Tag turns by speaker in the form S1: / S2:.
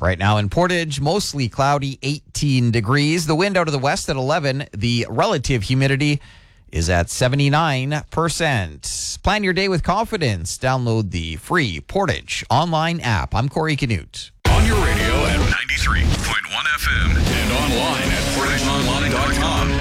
S1: Right now in Portage, mostly cloudy, 18 degrees. The wind out of the west at 11. The relative humidity is at 79%. Plan your day with confidence. Download the free Portage online app. I'm Corey Canute.
S2: On your radio at 93.1 FM and online at portageonline.com.